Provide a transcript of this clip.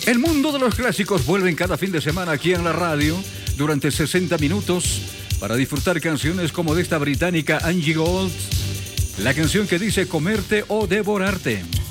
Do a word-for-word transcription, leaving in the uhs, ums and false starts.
El mundo de los clásicos vuelven cada fin de semana aquí en la radio durante sesenta minutos para disfrutar canciones como de esta británica Angie Gold, la canción que dice comerte o devorarte.